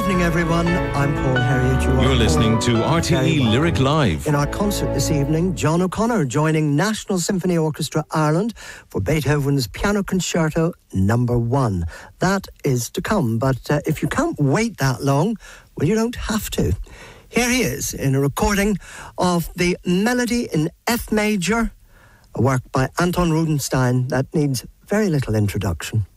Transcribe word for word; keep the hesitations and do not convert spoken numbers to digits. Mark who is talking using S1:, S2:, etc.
S1: evening, everyone. I'm Paul Herriot. You
S2: You're
S1: are
S2: listening
S1: all
S2: to R T E
S1: well.
S2: Lyric Live.
S1: In our concert this evening, John O'Connor joining National Symphony Orchestra Ireland for Beethoven's Piano Concerto Number One. That is to come, but uh, if you can't wait that long, well, you don't have to. Here he is in a recording of the Melody in F Major, a work by Anton Rubinstein that needs very little introduction.